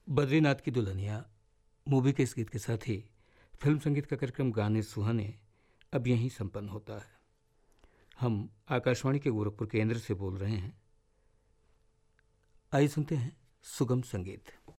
बद्रीनाथ की दुल्हनिया मूवी के इस गीत के साथ ही फिल्म संगीत का कार्यक्रम गाने सुहाने अब यहीं संपन्न होता है। हम आकाशवाणी के गोरखपुर केंद्र से बोल रहे हैं। आइए सुनते हैं सुगम संगीत।